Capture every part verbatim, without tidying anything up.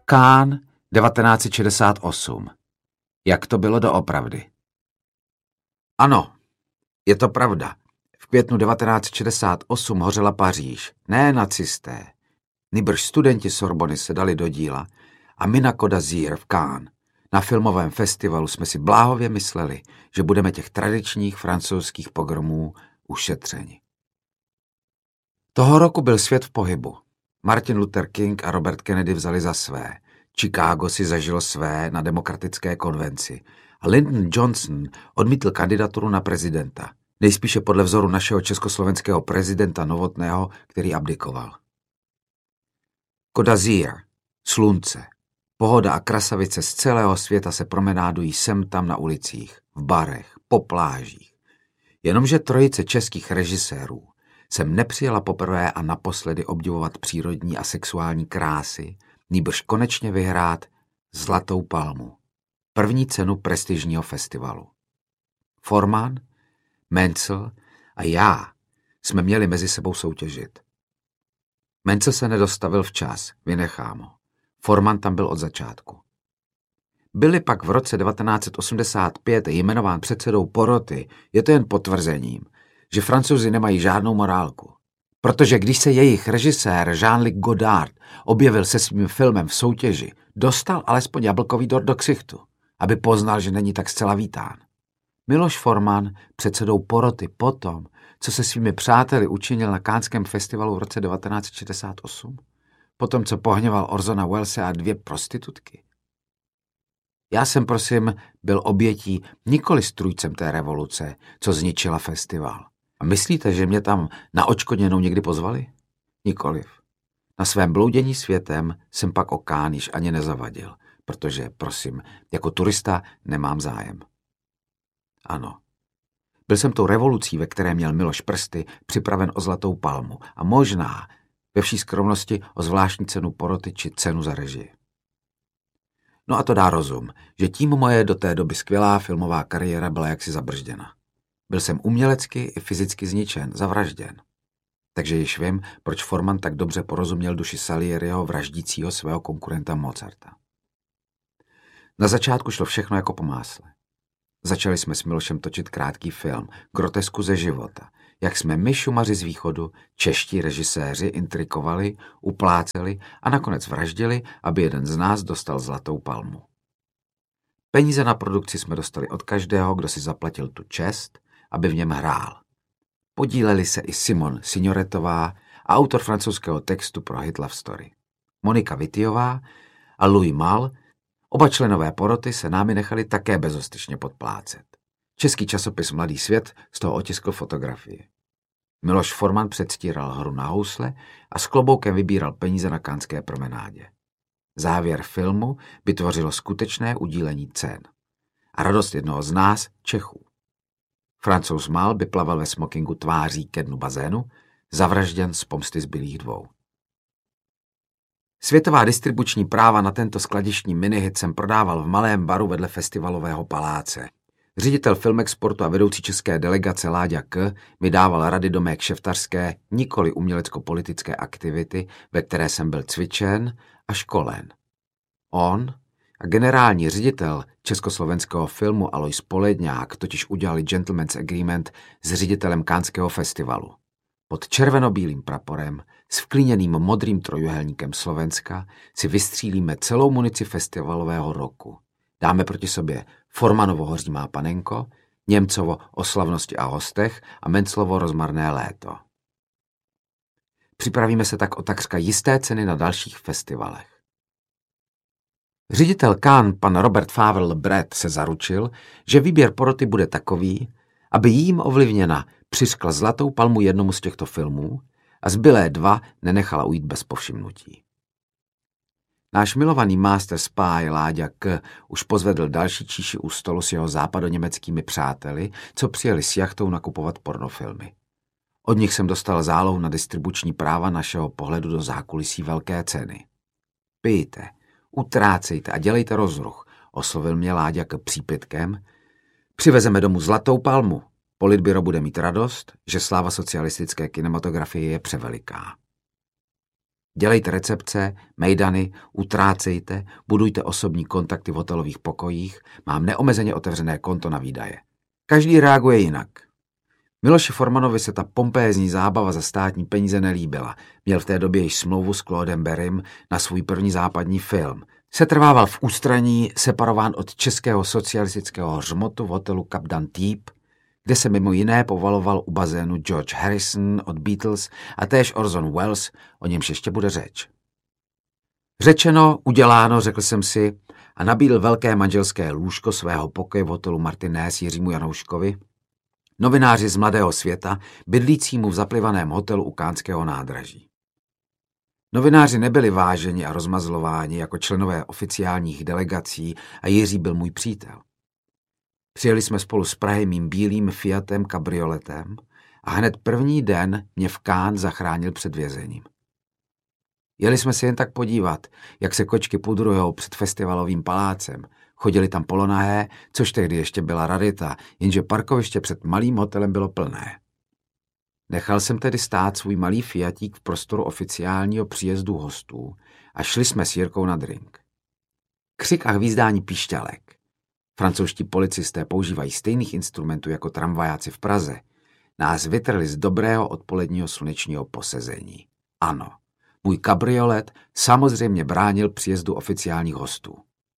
Cannes devatenáct set šedesát osm. Jak to bylo doopravdy? Ano, je to pravda. V květnu devatenáct set šedesát osm hořela Paříž. Ne nacisté. Nýbrž studenti Sorbony se dali do díla a my na Côte d'Azur v Cannes na filmovém festivalu jsme si bláhově mysleli, že budeme těch tradičních francouzských pogromů ušetřeni. Toho roku byl svět v pohybu. Martin Luther King a Robert Kennedy vzali za své. Chicago si zažilo své na demokratické konvenci a Lyndon Johnson odmítl kandidaturu na prezidenta. Nejspíše podle vzoru našeho československého prezidenta Novotného, který abdikoval. Côte d'Azur, slunce, pohoda a krasavice z celého světa se promenádují sem tam na ulicích, v barech, po plážích. Jenomže trojice českých režisérů sem nepřijela poprvé a naposledy obdivovat přírodní a sexuální krásy, nýbrž konečně vyhrát Zlatou palmu, první cenu prestižního festivalu. Forman, Menzel a já jsme měli mezi sebou soutěžit. Menzel se nedostavil včas, vynechám ho. Forman tam byl od začátku. Byli pak v roce devatenáct set osmdesát pět jmenován předsedou poroty, je to jen potvrzením, že Francouzi nemají žádnou morálku. Protože když se jejich režisér Jean-Luc Godard objevil se svým filmem v soutěži, dostal alespoň jablkový dort do ksichtu, aby poznal, že není tak zcela vítán. Miloš Forman, předsedou poroty potom, co se svými přáteli učinil na Canském festivalu v roce devatenáct set šedesát osm, potom, co pohněval Orsona Wellese a dvě prostitutky. Já jsem, prosím, byl obětí nikoli strůjcem té revoluce, co zničila festival. A myslíte, že mě tam na odškodněnou někdy pozvali? Nikoliv. Na svém bloudění světem jsem pak o Cannes již ani nezavadil, protože, prosím, jako turista nemám zájem. Ano. Byl jsem tou revolucí, ve které měl Miloš prsty, připraven o Zlatou palmu a možná, ve vší skromnosti, o zvláštní cenu poroty či cenu za režii. No a to dá rozum, že tím moje do té doby skvělá filmová kariéra byla jaksi zabržděna. Byl jsem umělecky i fyzicky zničen, zavražděn. Takže již vím, proč Forman tak dobře porozuměl duši Salieriho vraždícího svého konkurenta Mozarta. Na začátku šlo všechno jako po másle. Začali jsme s Milošem točit krátký film, grotesku ze života, jak jsme my šumaři z východu, čeští režiséři intrikovali, upláceli a nakonec vraždili, aby jeden z nás dostal Zlatou palmu. Peníze na produkci jsme dostali od každého, kdo si zaplatil tu čest, aby v něm hrál. Podíleli se i Simon Signoretová a autor francouzského textu pro Hit Love Story, Monika Vityová a Louis Malle. Oba členové poroty se námi nechali také bezostyšně podplácet. Český časopis Mladý svět z toho otiskl fotografii. Miloš Forman předstíral hru na housle a s kloboukem vybíral peníze na Canské promenádě. Závěr filmu by tvořilo skutečné udílení cen. A radost jednoho z nás, Čechů. Francouz Malle by plaval ve smokingu tváří ke dnu bazénu, zavražděn z pomsty zbylých dvou. Světová distribuční práva na tento skladištní minihit jsem prodával v malém baru vedle festivalového paláce. Ředitel Filmexportu a vedoucí české delegace Láďa K. mi dával rady do mé kšeftařské, nikoli umělecko-politické aktivity, ve které jsem byl cvičen a školen. On a generální ředitel československého filmu Alois Poledňák totiž udělali gentleman's agreement s ředitelem Canského festivalu. Pod červenobílým praporem s vklíněným modrým trojuhelníkem Slovenska si vystřílíme celou munici festivalového roku. Dáme proti sobě Formanovo Hoří má panenko, Němcovo O slavnosti a hostech a Menclovo Rozmarné léto. Připravíme se tak o takřka jisté ceny na dalších festivalech. Ředitel Cannes, pan Robert Favre-Lebret, se zaručil, že výběr poroty bude takový, aby jím ovlivněna přiřkla Zlatou palmu jednomu z těchto filmů a zbylé dva nenechala ujít bez povšimnutí. Náš milovaný master spy Láďa K. už pozvedl další číši u stolu s jeho západoněmeckými přáteli, co přijeli s jachtou nakupovat pornofilmy. Od nich jsem dostal zálohu na distribuční práva našeho pohledu do zákulisí velké ceny. Pijte, utrácejte a dělejte rozruch, oslovil mě Láďa K. přípitkem. Přivezeme domů Zlatou palmu. Politbyro bude mít radost, že sláva socialistické kinematografie je převeliká. Dělejte recepce, mejdany, utrácejte, budujte osobní kontakty v hotelových pokojích, mám neomezeně otevřené konto na výdaje. Každý reaguje jinak. Miloši Formanovi se ta pompézní zábava za státní peníze nelíbila. Měl v té době již smlouvu s Claudem Berrym na svůj první západní film. Setrvával v ústraní, separován od českého socialistického hřmotu v hotelu Cap d'Antibes, kde se mimo jiné povaloval u bazénu George Harrison od Beatles a též Orson Welles, o němž ještě bude řeč. Řečeno, uděláno, řekl jsem si a nabídl velké manželské lůžko svého pokoje v hotelu Martinez Jiřímu Janouškovi, novináři z Mladého světa, bydlícímu v zaplivaném hotelu u Kánského nádraží. Novináři nebyli váženi a rozmazlováni jako členové oficiálních delegací a Jiří byl můj přítel. Přijeli jsme spolu z Prahy mým bílým Fiatem kabrioletem a hned první den mě v Cannes zachránil před vězením. Jeli jsme se jen tak podívat, jak se kočky pudrujou před festivalovým palácem. Chodili tam polonahé, což tehdy ještě byla rarita, jenže parkoviště před malým hotelem bylo plné. Nechal jsem tedy stát svůj malý Fiatík v prostoru oficiálního příjezdu hostů a šli jsme s Jirkou na drink. Křik a hvízdání píšťalek. Francouzští policisté používají stejných instrumentů jako tramvajáci v Praze. Nás vytrhli z dobrého odpoledního slunečního posezení. Ano, můj kabriolet samozřejmě bránil příjezdu oficiálních hostů.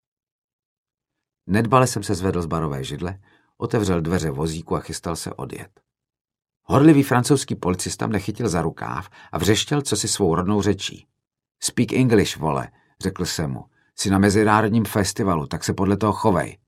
Nedbale jsem se zvedl z barové židle, otevřel dveře vozíku a chystal se odjet. Horlivý francouzský policista mne chytil za rukáv a vřeštěl cosi svou rodnou řečí. Speak English, vole, řekl jsem mu. Jsi na mezinárodním festivalu, tak se podle toho chovej.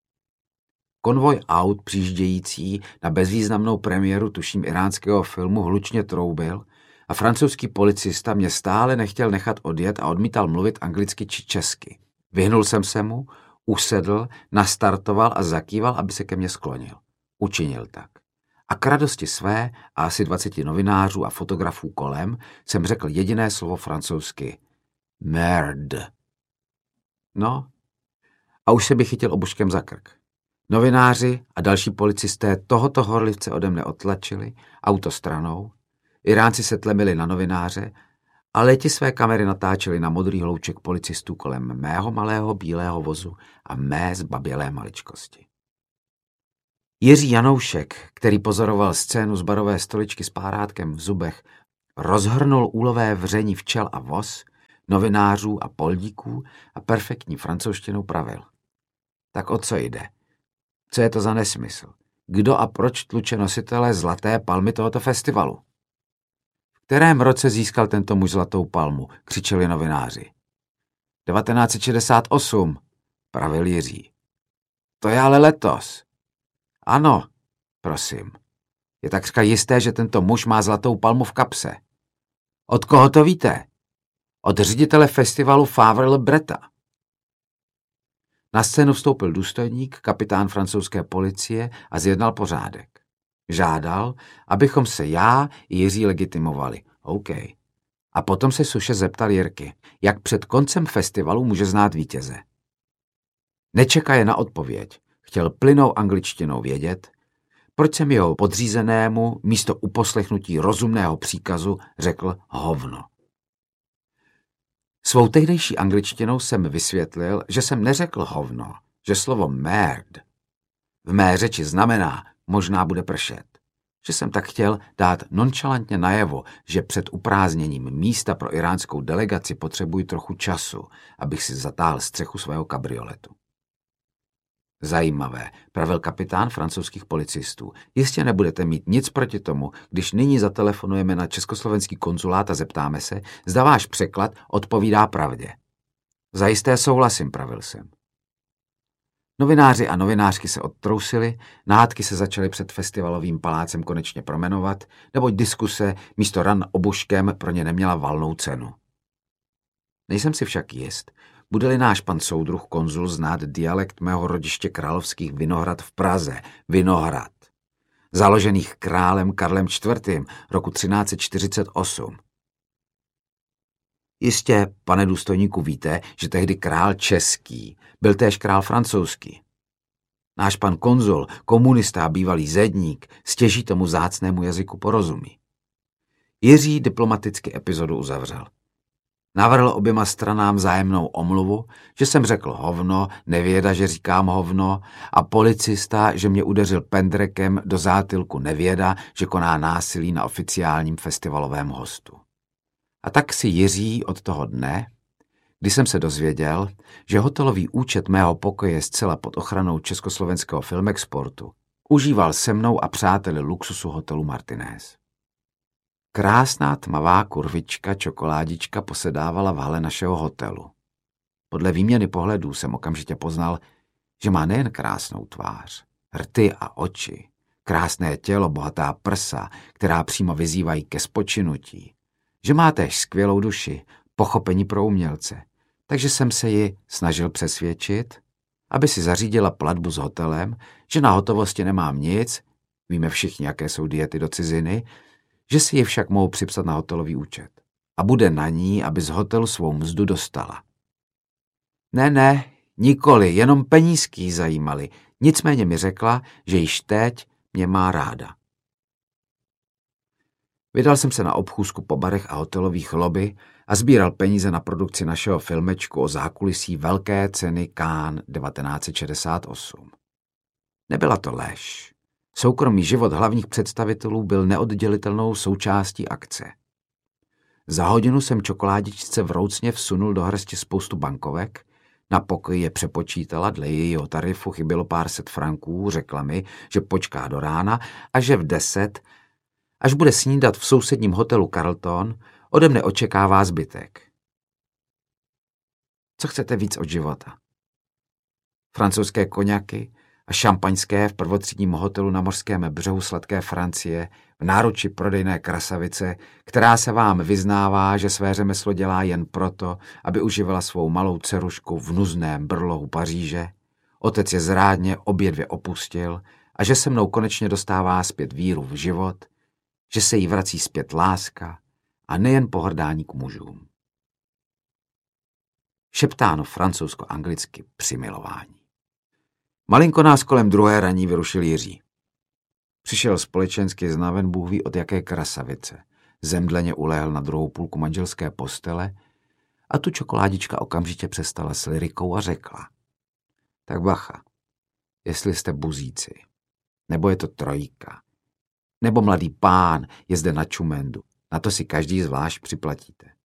Konvoj aut přijíždějící na bezvýznamnou premiéru tuším iránského filmu hlučně troubil a francouzský policista mě stále nechtěl nechat odjet a odmítal mluvit anglicky či česky. Vyhnul jsem se mu, usedl, nastartoval a zakýval, aby se ke mně sklonil. Učinil tak. A k radosti své a asi dvaceti novinářů a fotografů kolem jsem řekl jediné slovo francouzsky. Merde. No, a už se by chytil obuškem za krk. Novináři a další policisté tohoto horlivce ode mne odtlačili, auto stranou, Iránci se tlemili na novináře, ale ti své kamery natáčeli na modrý hlouček policistů kolem mého malého bílého vozu a mé zbabělé maličkosti. Jiří Janoušek, který pozoroval scénu z barové stoličky s párátkem v zubech, rozhrnul úlové vření včel a voz, novinářů a poldíků a perfektní francouzštinou pravil. Tak o co jde? Co je to za nesmysl? Kdo a proč tluče nositele zlaté palmy tohoto festivalu? V kterém roce získal tento muž zlatou palmu? Křičeli novináři. devatenáct set šedesát osm, pravil Jiří. To je ale letos. Ano, prosím. Je takřka jisté, že tento muž má zlatou palmu v kapse. Od koho to víte? Od ředitele festivalu Favre Le Breta. Na scénu vstoupil důstojník, kapitán francouzské policie a zjednal pořádek. Žádal, abychom se já i Jiří legitimovali. OK. A potom se suše zeptal Jirky, jak před koncem festivalu může znát vítěze. Nečekaje na odpověď. Chtěl plynou angličtinou vědět, proč jsem jeho podřízenému místo uposlechnutí rozumného příkazu řekl hovno. Svou tehdejší angličtinou jsem vysvětlil, že jsem neřekl hovno, že slovo merde v mé řeči znamená možná bude pršet. Že jsem tak chtěl dát nonchalantně najevo, že před uprázdněním místa pro iránskou delegaci potřebuji trochu času, abych si zatáhl střechu svého kabrioletu. Zajímavé, pravil kapitán francouzských policistů. Jistě nebudete mít nic proti tomu, když nyní zatelefonujeme na československý konzulát a zeptáme se, zda váš překlad odpovídá pravdě. Zajisté souhlasím, pravil jsem. Novináři a novinářky se odtrousili, nahádky se začaly před festivalovým palácem konečně promenovat, neboť diskuse místo ran obuškem pro ně neměla valnou cenu. Nejsem si však jist, bude-li náš pan soudruh konzul znát dialekt mého rodiště královských Vinohrad v Praze, Vinohrad, založených králem Karlem čtvrtým roku třináct set čtyřicet osm. Jistě, pane důstojníku, víte, že tehdy král český byl též král francouzský. Náš pan konzul, komunista a bývalý zedník, stěží tomu vzácnému jazyku porozumí. Jiří diplomaticky epizodu uzavřel. Navrhl oběma stranám vzájemnou omluvu, že jsem řekl hovno, nevěda, že říkám hovno, a policista, že mě udeřil pendrekem do zátylku nevěda, že koná násilí na oficiálním festivalovém hostu. A tak si Jiří od toho dne, kdy jsem se dozvěděl, že hotelový účet mého pokoje je zcela pod ochranou Československého Filmexportu, užíval se mnou a přáteli luxusu hotelu Martinez. Krásná tmavá kurvička čokoládička posedávala v hale našeho hotelu. Podle výměny pohledů jsem okamžitě poznal, že má nejen krásnou tvář, rty a oči, krásné tělo, bohatá prsa, která přímo vyzývají ke spočinutí, že má též skvělou duši, pochopení pro umělce, takže jsem se ji snažil přesvědčit, aby si zařídila platbu s hotelem, že na hotovosti nemám nic, víme všichni, jaké jsou diety do ciziny, že si ji však mohu připsat na hotelový účet a bude na ní, aby z hotelu svou mzdu dostala. Ne, ne, nikoli, jenom penízky jí zajímaly, nicméně mi řekla, že již teď mě má ráda. Vydal jsem se na obchůzku po barech a hotelových lobby a sbíral peníze na produkci našeho filmečku o zákulisí velké ceny Cannes devatenáct set šedesát osm. Nebyla to lež. Soukromý život hlavních představitelů byl neoddělitelnou součástí akce. Za hodinu jsem čokoládičce vroucně vsunul do hrsti spoustu bankovek, na pokoji je přepočítala, dle jejího tarifu chybělo pár set franků, řekla mi, že počká do rána a že v deset, až bude snídat v sousedním hotelu Carlton, ode mne očekává zbytek. Co chcete víc od života? Francouzské koňaky a šampaňské v prvotřídním hotelu na mořském břehu sladké Francie, v náruči prodejné krasavice, která se vám vyznává, že své řemeslo dělá jen proto, aby uživila svou malou dcerušku v nuzném brlohu Paříže. Otec je zrádně obě dvě opustil a že se mnou konečně dostává zpět víru v život, že se jí vrací zpět láska a nejen pohrdání k mužům. Šeptáno francouzsko-anglicky při milování. Malinko nás kolem druhé raní vyrušil Jiří. Přišel společensky znaven Bůh ví od jaké krasavice. Zemdleně ulehl na druhou půlku manželské postele a tu čokoládička okamžitě přestala s lyrikou a řekla. Tak bacha, jestli jste buzíci, nebo je to trojka, nebo mladý pán je zde na čumendu, na to si každý zvlášť připlatíte.